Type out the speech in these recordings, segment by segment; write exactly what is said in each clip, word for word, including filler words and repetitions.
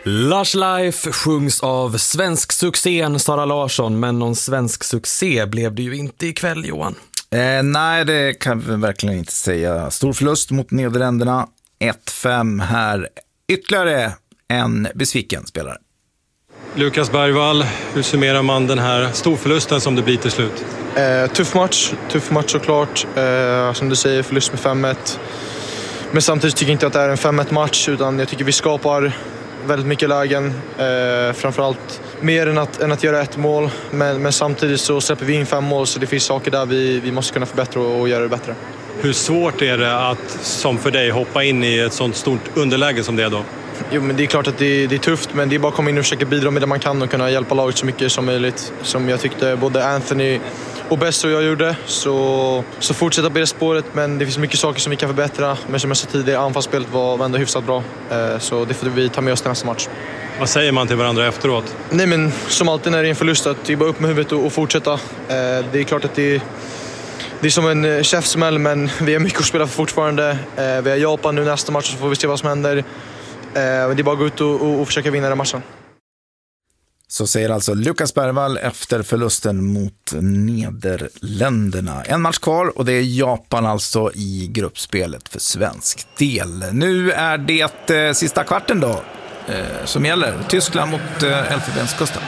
Lush Life sjungs av svensk succén Sara Larsson, men någon svensk succé blev det ju inte ikväll, Johan. Eh, nej, det kan vi verkligen inte säga. Stor förlust mot Nederländerna, ett fem här. Ytterligare en besviken spelare. Lukas Bergvall, hur summerar man den här storförlusten som det blir till slut? Eh, tuff match, tuff match såklart. Eh, som du säger, förlust med fem ett. Men samtidigt tycker jag inte att det är en fem ett match, utan jag tycker vi skapar väldigt mycket lägen. Eh, framförallt mer än att, än att göra ett mål. Men, men samtidigt så släpper vi in fem mål, så det finns saker där vi, vi måste kunna förbättra och, och göra det bättre. Hur svårt är det att, som för dig, hoppa in i ett sånt stort underläge som det är då? Jo, men det är klart att det, det är tufft, men det är bara att komma in och försöka bidra med det man kan och kunna hjälpa laget så mycket som möjligt. Som jag tyckte både Anthony och Bess och jag gjorde. Så, så fortsätta på det spåret, men det finns mycket saker som vi kan förbättra. Men som jag sa tidigare, anfallsspelet var ändå hyfsat bra. Så det får vi ta med oss till nästa match. Vad säger man till varandra efteråt? Nej, men som alltid när det är en förlust, att det är bara upp med huvudet och, och fortsätta. Det är klart att det, det är som en käftsmäll, men vi har mycket att spela för fortfarande. Vi har Japan nu nästa match, så får vi se vad som händer. Det är bara att gå ut och, och, och försöka vinna den matchen. Så säger alltså Lukas Bergvall efter förlusten mot Nederländerna. En match kvar, och det är Japan alltså i gruppspelet för svensk del. Nu är det eh, sista kvarten då eh, som gäller. Tyskland mot eh, Elfenbenskusten.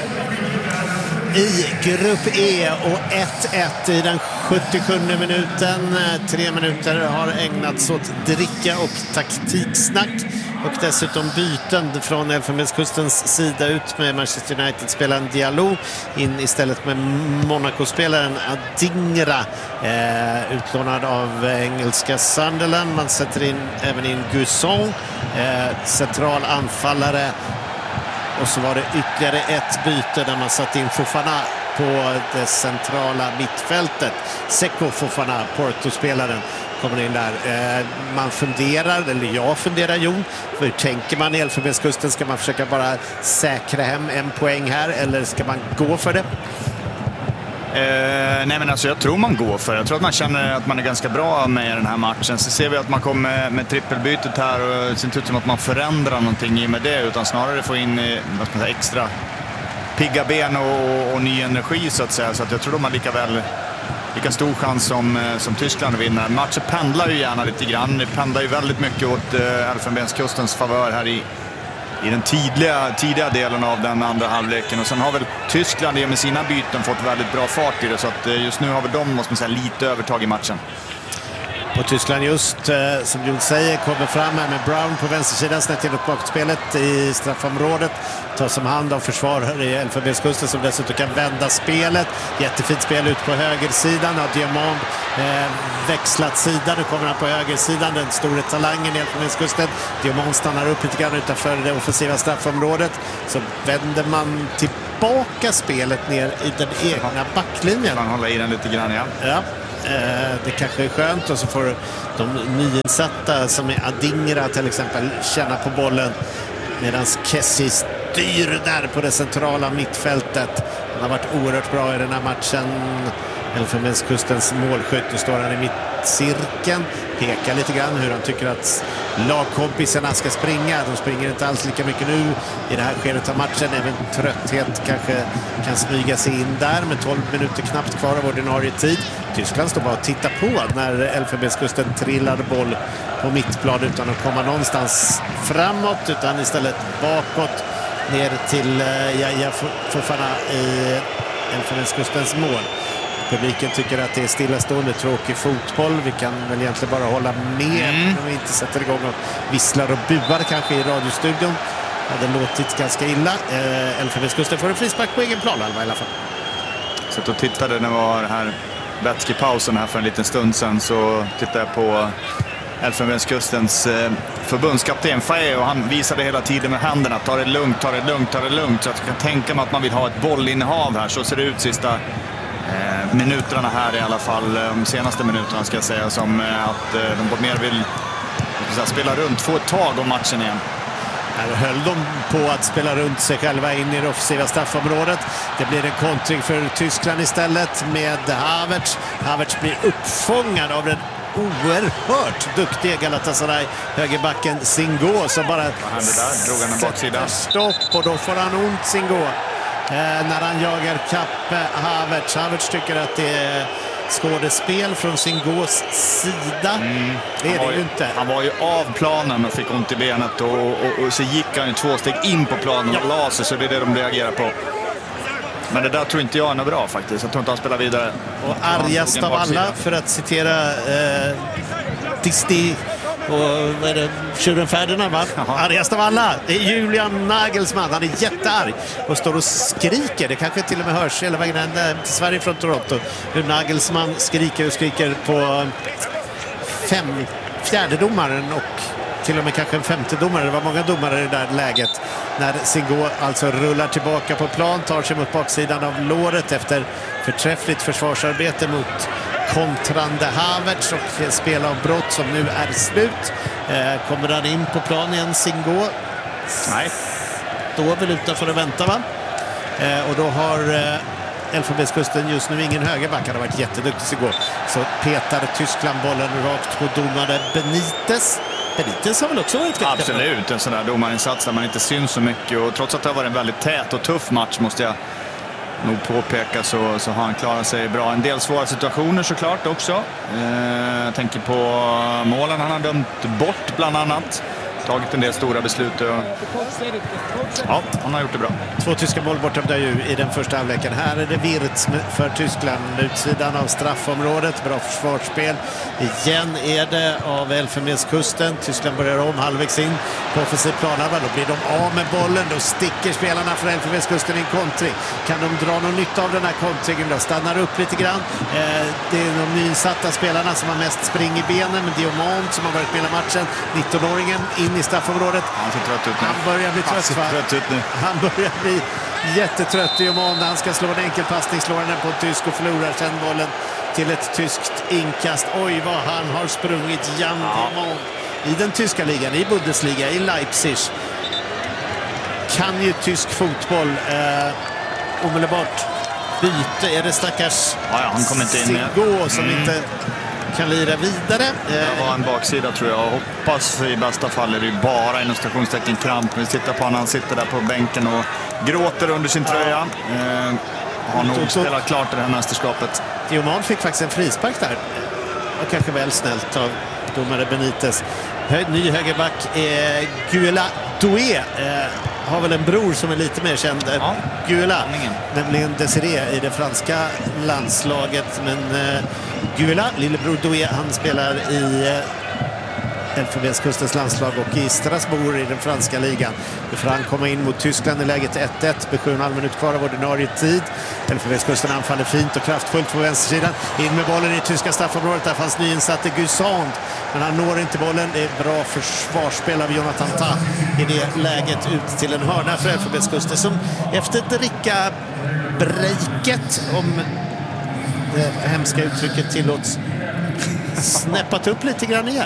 I grupp E och ett ett i den sjuttiosjunde minuten. Tre minuter har ägnats åt dricka och taktiksnack och dessutom byten från Elfenbenskustens sida. Ut med Manchester United-spelaren Diallo, in istället med Monaco-spelaren Adingra, eh, utlånad av engelska Sunderland. Man sätter in även in Gusson, eh, central anfallare. Och så var det ytterligare ett byte där man satt in Fofana på det centrala mittfältet. Seko Fofana, Porto-spelaren, kommer in där. Man funderar, eller jag funderar, Jon. Hur tänker man i Elfenbenskusten? Ska man försöka bara säkra hem en poäng här, eller ska man gå för det? Eh, nej men alltså jag tror man går för det. Jag tror att man känner att man är ganska bra med den här matchen. Så ser vi att man kommer med, med trippelbytet här, och det ser inte ut som att man förändrar någonting i med det, utan snarare får in vad ska man säga, extra pigga ben och, och ny energi så att säga. Så att jag tror de har lika väl lika stor chans som, som Tyskland att vinna. Matchen pendlar ju gärna lite grann. Det pendlar ju väldigt mycket åt eh, Elfenbenskustens favör här i i den tidiga, tidiga delen av den andra halvleken. Och sen har väl Tyskland med sina byten fått väldigt bra fart i det. Så att just nu har väl de, måste man säga, lite övertag i matchen. Och Tyskland just, eh, som Jon säger, kommer fram här med Brown på vänstersidan, snett inåt bakspelet i straffområdet. Tar som hand av försvarare i Elfenbenskusten som dessutom kan vända spelet. Jättefint spel ut på högersidan. Har Diamond eh, växlat sida. Nu kommer han på högersidan, den stora talangen i Elfenbenskusten. Diamond stannar upp lite grann utanför det offensiva straffområdet. Så vänder man tillbaka spelet ner i den egna backlinjen. Man håller i den lite grann, ja. Ja. Det kanske är skönt, och så får de nyinsatta som är Adingra till exempel känna på bollen, medan Kessie styr där på det centrala mittfältet. Han har varit oerhört bra i den här matchen. Elfenbenskustens målskytt, nu står han i mittcirkeln, pekar lite grann hur han tycker att lagkompisarna ska springa. De springer inte alls lika mycket nu i det här skedet av matchen. Även trötthet kanske kan smyga sig in där, med tolv minuter knappt kvar av ordinarie tid. Tyskland står bara och tittar på när Elfenbenskusten trillar boll på mittplan utan att komma någonstans framåt, utan istället bakåt ner till Yahya Fofana i Elfenbenskustens mål. Publiken tycker att det är stillastående, tråkig fotboll. Vi kan väl egentligen bara hålla med mm. om vi inte sätter igång och visslar och buar kanske i radiostudion. Det hade låtit ganska illa. Eh, Elfenbenskusten får en frispark på egen plan i alla fall. Så att jag tittade när det var här Betski-pausen här för en liten stund sedan, så tittade jag på Elfenbenskustens eh, förbundskapten Faye, och han visade hela tiden med händerna: ta det lugnt, ta det lugnt, ta det lugnt. Så jag kan tänka mig att man vill ha ett bollinnehav här. Så ser det ut sista eh, minuterna här i alla fall, de senaste minuterna ska jag säga, som eh, att eh, de på mer vill säga, spela runt, få ett tag om matchen igen. Här höll de på att spela runt sig själva in i det offensiva straffområdet. Det blir en kontring för Tyskland istället med Havertz. Havertz blir uppfångad av den oerhört duktiga Galatasaray högerbacken Singo som bara där, drog han en baksida. Stopp och då får han ont Singo eh, när han jagar kapp Havertz. Havertz tycker att det är skådespel från Singos sida. Mm. Det är det ju inte. Han var ju av planen och fick ont i benet och, och, och så gick han ju två steg in på planen och la sig, så det är det de reagerar på. Men det där tror inte jag är något bra faktiskt. Jag tror inte han spelar vidare. Och argast av alla, för att citera eh, Disney och vad är det, tjuren Ferdinand, va? Argast av alla, det är Julian Nagelsmann. Han är jättearg och står och skriker. Det kanske till och med hörs hela vägen ända till Sverige från Toronto. Hur Nagelsmann skriker och skriker på fem fjärdedomaren och till och med kanske en femte domare. Det var många domare i det där läget. När Singo alltså rullar tillbaka på plan, tar sig mot baksidan av låret efter förträffligt försvarsarbete mot kontrande Havertz och spelavbrott som nu är slut. Eh, kommer han in på plan igen, Singo? Nej. Står väl utanför att vänta, va? Eh, och då har eh, Elfenbenskusten just nu ingen högerback. Han har varit jätteduktig Singo. Så petar Tyskland bollen rakt på domare Benitez. Benitez har väl också varit viktig? Absolut, en sån där domarinsats där man inte syns så mycket. Och trots att det har varit en väldigt tät och tuff match, måste jag nog påpeka, så, så har han klarat sig bra. En del svåra situationer såklart också. Eh, jag tänker på målen han har dömt bort bland annat. Tagit en del stora beslut. Och ja, han har gjort det bra. Två tyska mål borta ju i den första halvleken. Här är det Wirtz för Tyskland. Utsidan av straffområdet. Bra försvarsspel. Igen är det av Elfenbenskusten. Tyskland börjar om halvvägs in på offensiv planhalva. Då blir de av med bollen. Då sticker spelarna från Elfenbenskusten i en kontring. Kan de dra någon nytta av den här kontringen? Då stannar upp lite grann. Eh, det är de nyinsatta spelarna som har mest spring i benen. Men Diomand som har varit med i matchen. nittonåringen in i straffområdet. Han ser trött ut nu. Han börjar bli trött, Han, trött ut nu. Han börjar bli jättetrött i Oman när han ska slå en enkelpassning, slår den på en tysk och förlorar sen bollen till ett tyskt inkast. Oj, vad han har sprungit Jan Diomand i den tyska ligan, i Bundesliga, i Leipzig. Kan ju tysk fotboll eh, omedelbart byte. Är det stackars ja, ja, han kommer inte in Singo som mm. inte kan lira vidare. Det var en baksida tror jag. Hoppas i bästa fall är det bara inom stationstecken kramp. Vi tittar på honom, han sitter där på bänken och gråter under sin tröja. Eh, har nog spelat klart i det här mästerskapet. Diomand fick faktiskt en frispark där. Och kanske väl snällt av domare Benitez. Hö- ny högerback eh, Guela Doué eh, har väl en bror som är lite mer känd. Eh, ja, Guela, nämligen Desiré i det franska landslaget. Men eh, Guela, lillebror Doué, han spelar i eh, Elfenbenskustens landslag och i Strasbourg i den franska ligan. Nu får han komma in mot Tyskland i läget ett ett med sju och en halv minut kvar av ordinarie tid. Elfenbenskusten anfaller fint och kraftfullt på vänstersidan. In med bollen i tyska straffområdet. Där fanns nyinsatte Gusand. Men han når inte bollen. Det är bra försvarsspel av Jonathan Tah i det läget ut till en hörna för Elfenbenskusten som efter dricka breaket, om det hemska uttrycket tillåts, snäppat upp lite grann igen.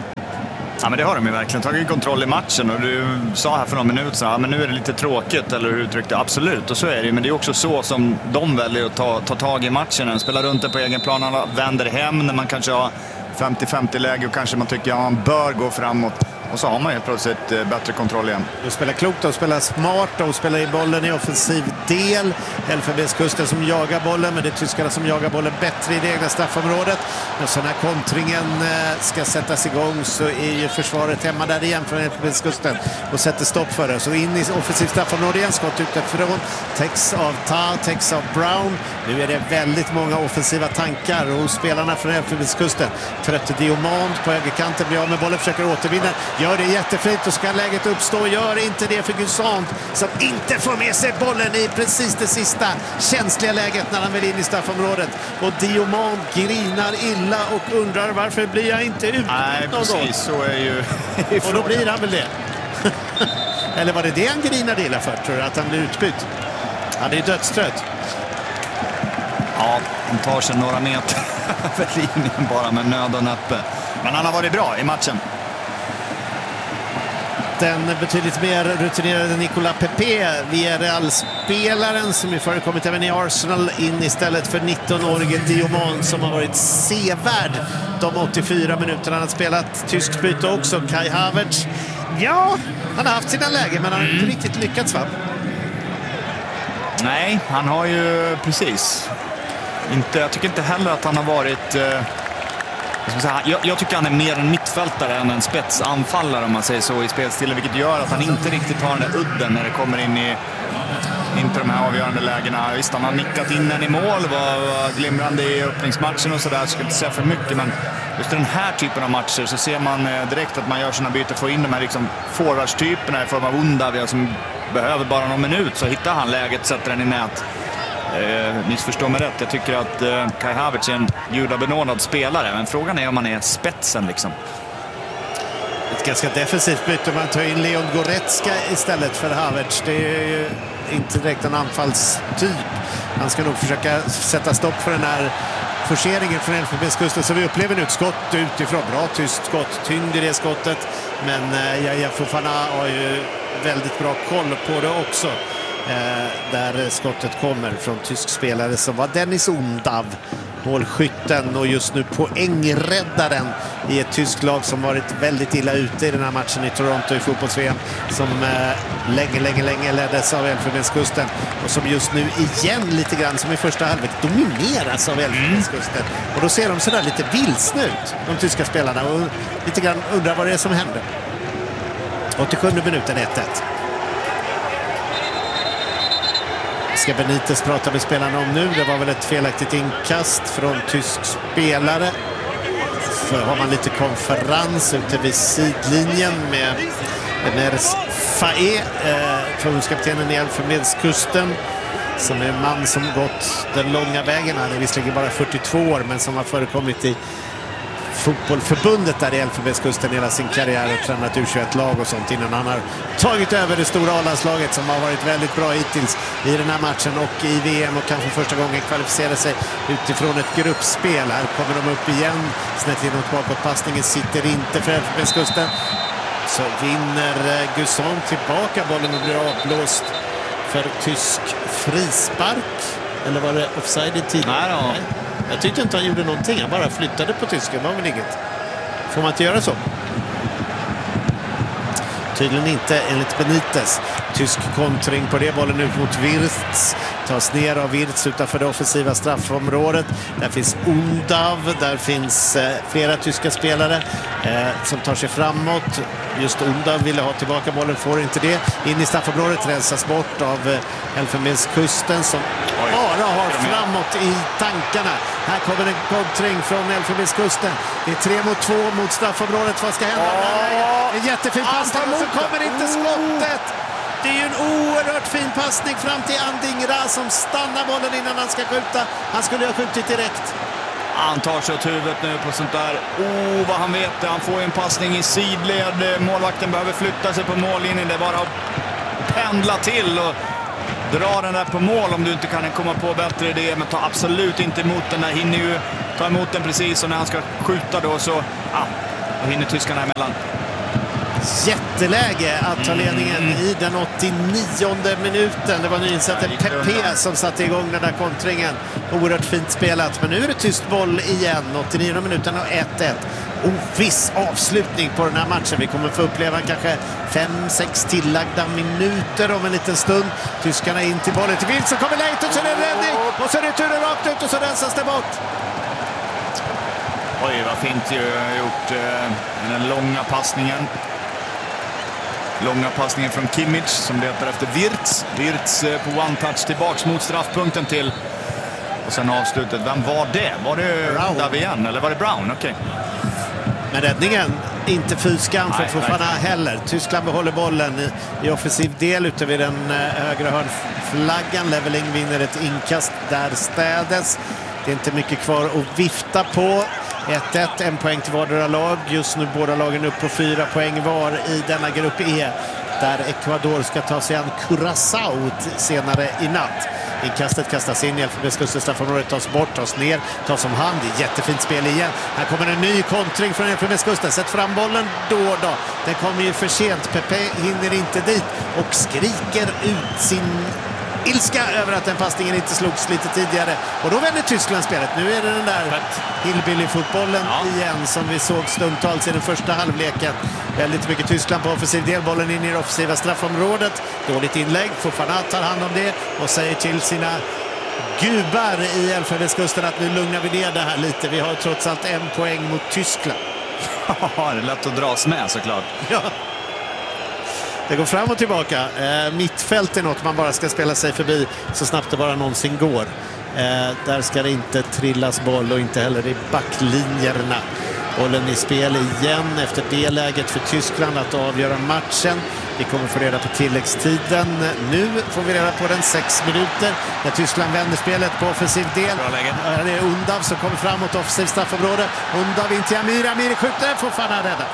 Ja, men det har de ju verkligen tagit kontroll i matchen, och du sa här för några minuter så, ja, men nu är det lite tråkigt, eller hur uttryckte? Absolut, och så är det, men det är också så som de väljer att ta, ta tag i matchen, spela runt det på egen plan, vänder hem när man kanske har femtio femtio läge och kanske man tycker att ja, man bör gå framåt. Och så har man helt plötsligt bättre kontroll igen. De spelar klokt, de spelar smart, de spelar i bollen i offensiv del. Elfenbenskusten som jagar bollen, men det är tyskarna som jagar bollen bättre i det egna straffområdet. Men så när kontringen ska sättas igång så är ju försvaret hemma där igen från Elfenbenskusten och sätter stopp för det. Så in i offensiv straffområde igen, skott utifrån. Täcks av Tah, täcks av Brown. Nu är det väldigt många offensiva tankar hos spelarna från Elfenbenskusten. Trötte Diomand på högerkanten, blir av med bollen, försöker återvinna. Gör det jättefint och ska läget uppstå. Gör inte det för Gusand som inte får med sig bollen i precis det sista känsliga läget när han vill in i straffområdet. Och Diomand grinar illa och undrar varför blir jag inte ut? Nej, precis. Så är ju... och då blir han väl det. Eller var det det han grinade illa för, tror du? Att han blir utbytt? Han är ju dödstrött. Ja, han tar sig några meter över linjen bara med nöd och näppe. Men han har varit bra i matchen. den betydligt mer rutinerade Nicolas Pepe, Villarreal-spelaren som ju förekommit även i Arsenal, in istället för nitton-årige Diomon som har varit sevärd de åttiofyra minuterna han har spelat. Tyskt byte också, Kai Havertz. Ja, han har haft sina lägen men han har inte riktigt lyckats, va? Nej, han har ju precis inte, jag tycker inte heller att han har varit eh, jag, jag tycker han är mer en mittfältare än en spetsanfallare om man säger så i spelstilen, vilket gör att han inte riktigt har den där udden när det kommer in i inte de här avgörande lägena. Visst, han har nickat in den i mål, var, var glimrande i öppningsmatchen och sådär, ska inte säga för mycket, men just den här typen av matcher så ser man direkt att man gör sina byten, får in de här liksom forwardstyperna i form av Undavia som behöver bara någon minut, så hittar han läget, sätter den i nät. Eh, missförstå mig rätt, jag tycker att eh, Kai Havertz är en gudabenådad spelare, men frågan är om han är spetsen liksom. Ett ganska defensivt byte om man tar in Leon Goretzka istället för Havertz. Det är ju inte direkt en anfallstyp. Han ska nog försöka sätta stopp för den här forceringen från Elfenbenskusten, så vi upplever nu ett skott utifrån. Bra tyst skott, tyngd i det skottet, men eh, Yaya Fofana har ju väldigt bra koll på det också. Eh, där skottet kommer från tysk spelare som var Dennis Undav, målskytten och just nu poängräddaren i ett tyskt lag som varit väldigt illa ute i den här matchen i Toronto i fotbolls-V M, som eh, länge, länge, länge leddes av Elfenbenskusten och som just nu igen lite grann som i första halvlek domineras av Elfenbenskusten. Och då ser de sådär lite vilsna ut, de tyska spelarna, och lite grann undrar vad det är som händer. åttiosjunde minuten, ett ett. Ska Benitez prata med spelarna om nu. Det var väl ett felaktigt inkast från tysk spelare. Så har man lite konferens ute vid sidlinjen med Emers Faé, eh, förbundskaptenen i Elfenbenskusten, som är en man som gått den långa vägen. Han är visserligen bara fyrtiotvå år, men som har förekommit i fotbollförbundet där i Elfenbenskusten hela sin karriär och tränat U tjugoett-lag och sånt innan han har tagit över det stora A-landslaget som har varit väldigt bra hittills i den här matchen och i V M, och kanske första gången kvalificerar sig utifrån ett gruppspel. Här kommer de upp igen, snett inåt bakåtpassningen sitter inte för Elfenbenskusten. Så vinner Gusson tillbaka bollen och blir avblåst för tysk frispark. Eller var det offside i tiden? Nej då. Nej. Jag tyckte inte han gjorde någonting, han bara flyttade på tysken, det var väl inget. Får man inte göra så? Tydligen inte enligt Benitez. Tysk kontring på det, bollen ut mot Wirtz. Tas ner av Wirtz utanför det offensiva straffområdet. Där finns Undav, där finns eh, flera tyska spelare eh, som tar sig framåt. Just Undav ville ha tillbaka bollen, får inte det. In i straffområdet, rensas bort av eh, Elfenbenskusten som Oj, bara har framåt i tankarna. Här kommer en kontring från Elfenbenskusten. Det är tre mot två mot straffområdet. Vad ska hända? Oh. En jättefin passning och så kommer inte skottet. Det är ju en oerhört fin passning fram till Andingra som stannar bollen innan han ska skjuta. Han skulle ha skjutit direkt. Han tar sig åt huvudet nu på sånt där. Oh, vad han vet det. Han får en passning i sidled. Målvakten behöver flytta sig på mållinjen. Det är bara att pendla till och dra den där på mål om du inte kan komma på bättre idé. Men ta absolut inte emot den där. Hinner ju ta emot den precis, och när han ska skjuta då så ah, då hinner tyskarna emellan. Jätteläge att ta ledningen mm. i den åttionionde minuten. Det var nyinsatte Pepe som satte igång den där kontringen. Oerhört fint spelat, men nu är det tyst boll igen. åttionionde minuten och ett ett. Oviss avslutning på den här matchen. Vi kommer få uppleva kanske fem sex tillagda minuter om en liten stund. Tyskarna in till bollen till Wirtz, så kommer läget och så är det räddning. Och så är det turen rakt ut och så rensas det bort. Oj, vad fint ju gjort eh, den långa passningen. Långa passningen från Kimmich som letar efter Wirtz. Wirtz eh, på one-touch tillbaks mot straffpunkten till. Och sen avslutet. Vem var det? Var det Brown. Davian eller var det Brown? Okej. Okay. Men räddningen, inte fyskan för Fofana heller. Tyskland behåller bollen i, i offensiv del ute vid den eh, högra hörnflaggan. Leveling vinner ett inkast där städes. Det är inte mycket kvar att vifta på. ett ett, en poäng till vardera lag. Just nu båda lagen upp på fyra poäng var i denna grupp E, där Ecuador ska ta sig an Curaçao senare i natt. Inkastet kastas in i Elfenbenskusten, straffområdet tas bort, tas ner, tas om hand. Det är jättefint spel igen. Här kommer en ny kontring från Elfenbenskusten. Sätt fram bollen då och då. Den kommer ju för sent. Pepe hinner inte dit och skriker ut sin ilska över att den passningen inte slogs lite tidigare. Och då vänder Tyskland spelet. Nu är det den där hillbilly-fotbollen ja. igen som vi såg stundtals i den första halvleken. Väldigt mycket Tyskland på offensiv del. Bollen in i det offensiva straffområdet. Dåligt inlägg. Fofana tar hand om det och säger till sina gubbar i Elfenbenskusten att nu lugnar vi ner det här lite. Vi har trots allt en poäng mot Tyskland. Ja, det är lätt att dras med såklart. Ja. Det går fram och tillbaka. Eh, mittfält är något man bara ska spela sig förbi så snabbt det bara någonsin går. Eh, där ska det inte trillas boll och inte heller i backlinjerna. Bollen i spel igen efter det läget för Tyskland att avgöra matchen. Vi kommer få reda på tilläggstiden. Nu får vi reda på den sex minuter när Tyskland vänder spelet på offensiv del. Det är Undav som kommer fram mot offensiv straffområde. Undav in till Amiri. Amiri skjuter, får fan rädda.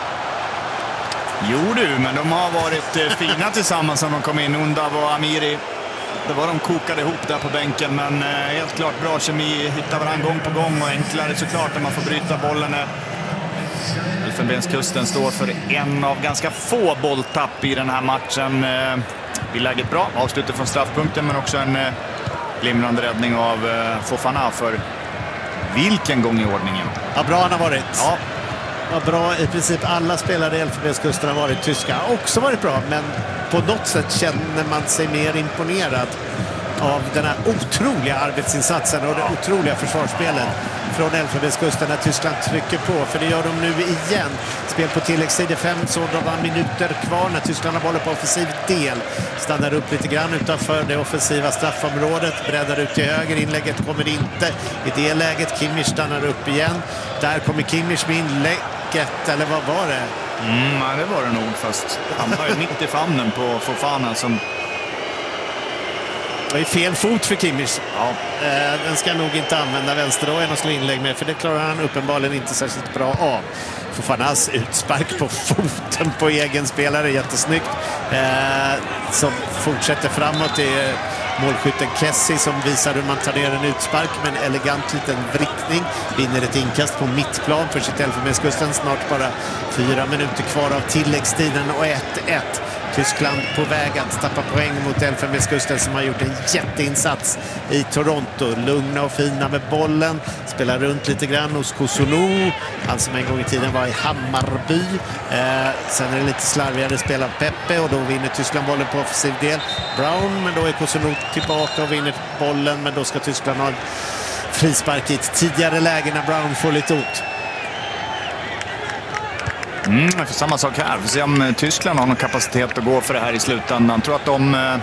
Jo du, men de har varit fina tillsammans när de kom in, Undav och Amiri. Det var de kokade ihop där på bänken, men helt klart bra kemi, hittar varandra gång på gång och enklare såklart när man får bryta bollen. Elfenbenskusten står för en av ganska få bolltapp i den här matchen. Vi läget bra, avslutet från straffpunkten, men också en glimrande räddning av Fofana för vilken gång i ordningen. Ja, bra han har varit. Ja. Ja, bra. I princip alla spelare i Elfenbenskusten har varit tyska. Har också varit bra, men på något sätt känner man sig mer imponerad av den här otroliga arbetsinsatsen och det otroliga försvarsspelet från Elfenbenskusten när Tyskland trycker på. För det gör de nu igen. Spel på tilläggstid, fem sådana minuter kvar när Tyskland har bollen på offensiv del. Stannar upp lite grann utanför det offensiva straffområdet. Breddar ut till höger, inlägget kommer inte. I det läget Kimmich stannar upp igen. Där kommer Kimmich med inlägget, eller vad var det? Mm, ja, det var det nog, fast han var ju mitt i famnen på Fofana som... Det är fel fot för Kimmich. Ja. Eh, den ska nog inte använda vänsterdojen och slå inlägg med, för det klarar han uppenbarligen inte särskilt bra av. Fofanas utspark på foten på egen spelare, jättesnyggt. Eh, som fortsätter framåt i målskytten Kessie som visar hur man tar ner en utspark med en elegant liten vrickning. Vinner ett inkast på mittplan för sitt Elfenbenskusten. Snart bara fyra minuter kvar av tilläggstiden och ett ett. Tyskland på väg att tappa poäng mot Elfenbenskusten som har gjort en jätteinsats i Toronto. Lugna och fina med bollen. Spelar runt lite grann hos Kosunu. Han som en gång i tiden var i Hammarby. Eh, sen är det lite slarvigare spel av Pepe och då vinner Tyskland bollen på offensiv del. Brown, men då är Kosunu tillbaka och vinner bollen. Men då ska Tyskland ha en frispark i ett tidigare läge när Brown får lite ont. Mm, för samma sak här. Vi får se om Tyskland har någon kapacitet att gå för det här i slutändan. Jag tror att de eh,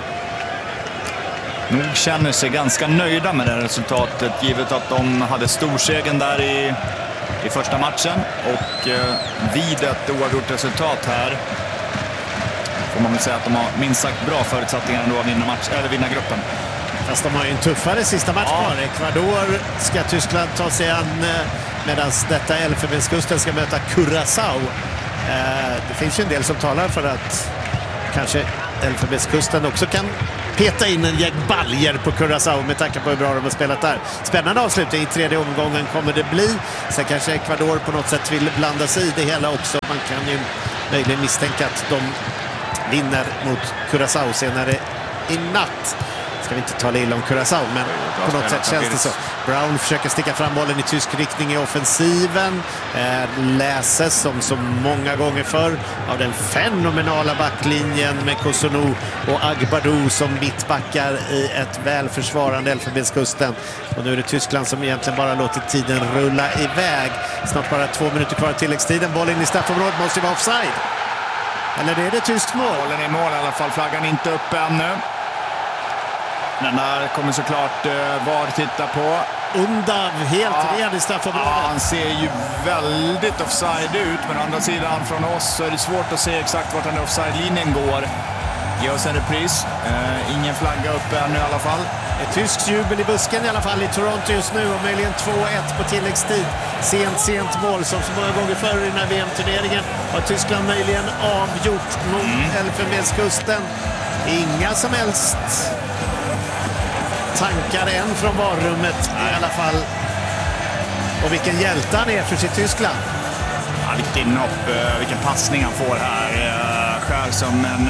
nog känner sig ganska nöjda med det här resultatet, givet att de hade storsegen där i, i första matchen. Och eh, vid ett oavgjort resultat här får man väl säga att de har minst sagt bra förutsättningar ändå att vinna, match, eller vinna gruppen. Fast de har ju en tuffare sista match kvar. Ja. Ecuador ska Tyskland ta sig an, medan detta Elfenbenskusten ska möta Curaçao. Det finns ju en del som talar för att kanske Elfenbenskusten också kan peta in en gäng baljer på Curaçao med tanke på hur bra de har spelat där. Spännande avslutning i tredje omgången kommer det bli. Sen kanske Ecuador på något sätt vill blanda sig i det hela också. Man kan ju möjligen misstänka att de vinner mot Curaçao senare i natt. Ska vi inte tala illa om Curaçao, men på något sätt känns det så. Brown försöker sticka fram bollen i tysk riktning i offensiven. Eh, läses som så många gånger förr av den fenomenala backlinjen med Kosunu och Agbadou som mittbackar i ett välförsvarande Elfenbenskusten. Och nu är det Tyskland som egentligen bara låter tiden rulla iväg. Snart bara två minuter kvar tilläggstiden. Bollen i straffområdet måste vara offside. Eller är det tyskt mål? Bollen i mål i alla fall. Flaggan inte upp ännu. Den där kommer såklart uh, VAR titta på. Undav helt ja. ren i straffområdet. Ja, han ser ju väldigt offside ut. Men å andra sidan från oss så är det svårt att se exakt vart den offside-linjen går. Ge oss en repris. Uh, ingen flagga upp ännu i alla fall. Ett tyskt jubel i busken i alla fall i Toronto just nu. Och möjligen två ett på tilläggstid. Sent, sent mål som så många gånger förr i den här V M-turneringen. Har Tyskland möjligen avgjort mot mm. Elfenbenskusten. Inga som helst tankar än från varummet i alla fall. Och vilken hjälte han är för sitt Tyskland. Ja, vilket inhopp, vilken passning han får här. Skär som en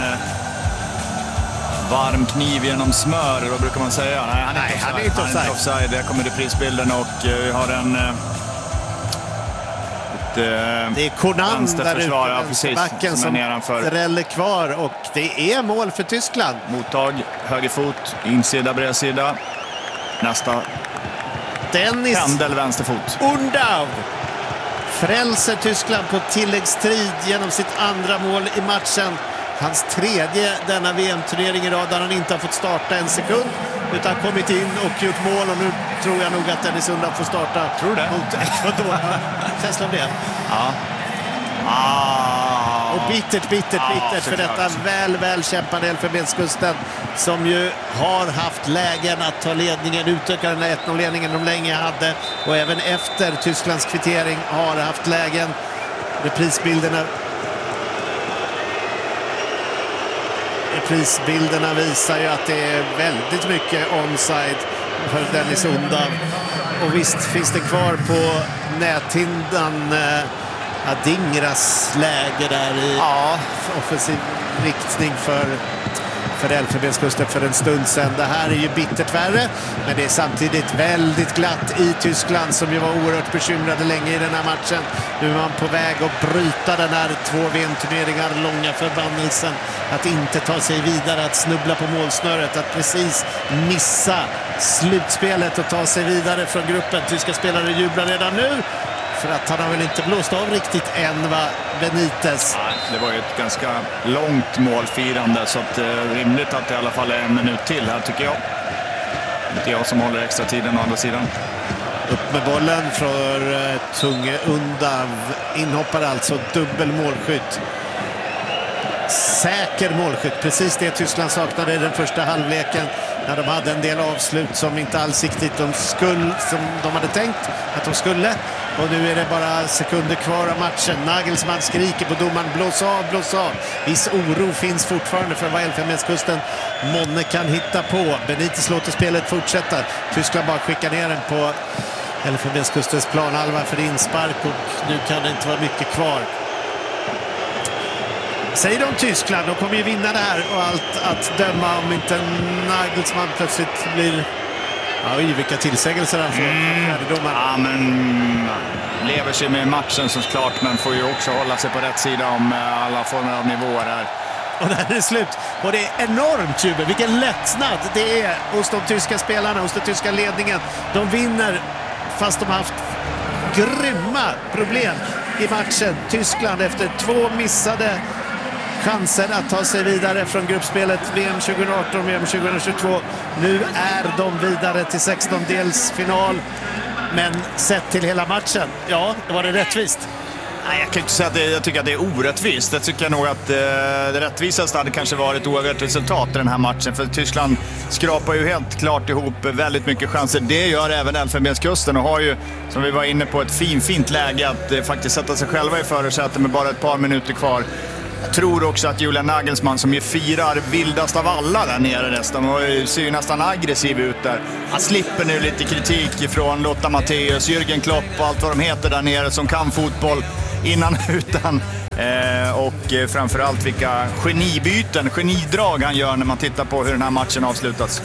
varm kniv genom smör, vad brukar man säga? Nej, han är, Nej, inte, han är inte offside. Han är inte offside. Där kommer reprisbilden och vi har en... Ett, det är Konan där ute, ja, precis, backen som dräller kvar och det är mål för Tyskland. Mottag, höger fot, insida, bredsida. Nästa Dennis pendel, vänsterfot. Undav frälser Tyskland på tilläggstrid genom sitt andra mål i matchen. Hans tredje denna V M-turnering i rad där han inte har fått starta en sekund utan kommit in och gjort mål, och nu tror jag nog att Dennis Undav får starta. Tror det? Mot Ecuador. Känslan av det? Ja. Ah. Och bittert, bittert, ah, bittert för detta väl, väl kämpande Elfenbenskusten som ju har haft lägen att ta ledningen, utöka den här ett noll-ledningen de länge hade, och även efter Tysklands kvittering har haft lägen. Reprisbilderna Reprisbilderna visar ju att det är väldigt mycket onside för Dennis Undav. Och visst finns det kvar på näthindan eh, Adingras läge där i ja. offensiv riktning för, för Elfenbenskusten för en stund sedan. Det här är ju bittert värre, men det är samtidigt väldigt glatt i Tyskland som ju var oerhört bekymrade länge i den här matchen. Nu är man på väg att bryta den här två V M-turneringar långa förbannelsen att inte ta sig vidare, att snubbla på målsnöret, att precis missa slutspelet och ta sig vidare från gruppen. Tyska spelare jublar redan nu för att han har väl inte blåst av riktigt än, va, Benitez. Nej, det var ju ett ganska långt målfirande, så att, eh, rimligt att det i alla fall är en minut till här, tycker jag. Inte jag som håller extra tiden å andra sidan. Upp med bollen för uh, Tunge Undav. Inhoppar alltså, dubbel målskytt. Säker målskytt, precis det Tyskland saknade i den första halvleken när de hade en del avslut som inte alls riktigt de skulle, som de hade tänkt att de skulle. Och nu är det bara sekunder kvar av matchen. Nagelsmann skriker på domaren, blås av, blås av. Viss oro finns fortfarande för vad Elfenbenskusten månne kan hitta på. Benitez låter spelet fortsätta. Tyskland bara skickar ner den på Elfenbenskustens planhalva för inspark, och nu kan det inte vara mycket kvar. Säger de Tyskland, de kommer ju vinna det här, och allt att döma om inte Nagelsmann plötsligt blir... Ja, vilka tillsägelser han får. Mm. Ja, men lever sig med matchen såklart, men får ju också hålla sig på rätt sida om alla former av nivåer här. Och där är det slut. Och det är enormt jubel. Vilken lättnad det är hos de tyska spelarna, hos den tyska ledningen. De vinner fast de har haft grymma problem i matchen. Tyskland efter två missade chanser att ta sig vidare från gruppspelet V M tjugo arton och V M tjugo tjugotvå. Nu är de vidare till sextondelsfinal. Men sett till hela matchen, ja, var det rättvist? Nej, jag kan inte säga att det, jag tycker att det är orättvist. Jag tycker nog att eh, det rättvisaste hade kanske varit oavgjort resultat i den här matchen. För Tyskland skrapar ju helt klart ihop väldigt mycket chanser. Det gör även Elfenbenskusten och har ju, som vi var inne på, ett fin, fint läge att eh, faktiskt sätta sig själva i förarsätet med bara ett par minuter kvar. Jag tror också att Julian Nagelsmann, som ju firar vildast av alla där nere nästan, och ser ju nästan aggressiv ut där. Han slipper nu lite kritik från Lotta Matthäus, Jürgen Klopp och allt vad de heter där nere som kan fotboll innan utan. Eh, och eh, framförallt vilka genibyten, genidrag han gör när man tittar på hur den här matchen avslutas.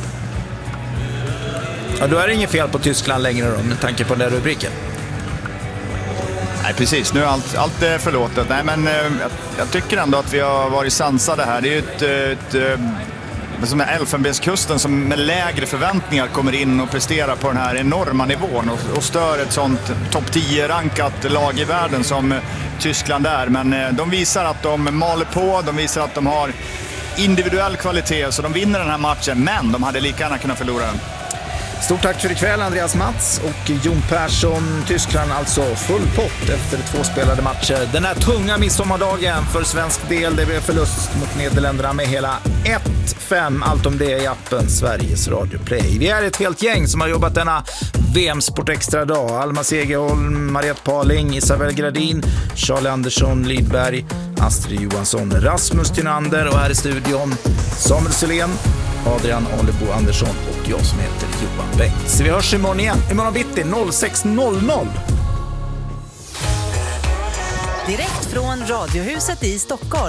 Ja, då är det inget fel på Tyskland längre då, med tanke på den rubriken. Nej, precis. Nu är allt, allt är förlåtet. Nej, men eh, jag, jag tycker ändå att vi har varit sansade här. Det är ju ett, ett, ett som är Elfenbenskusten som med lägre förväntningar kommer in och presterar på den här enorma nivån och, och stör ett sånt topp tio-rankat lag i världen som eh, Tyskland är. Men eh, de visar att de maler på, de visar att de har individuell kvalitet, så de vinner den här matchen, men de hade lika gärna kunnat förlora den. Stort tack för ikväll, Andreas Mats och Jon Persson. Tyskland alltså full pott efter två spelade matcher. Den här tunga midsommardagen för svensk del, det blev förlust mot Nederländerna med hela ett fem. Allt om det i appen Sveriges Radio Play. Vi är ett helt gäng som har jobbat denna V M-sport extra dag. Alma Segerholm, Mariette Paling, Isabel Gradin, Charlie Andersson, Lidberg, Astrid Johansson, Rasmus Tynander och här i studion Samuel Sylén, Adrian Alebo Andersson och jag som heter Johan Bengts. Vi hörs imorgon igen, imorgon bitti sex noll noll. Direkt från Radiohuset i Stockholm.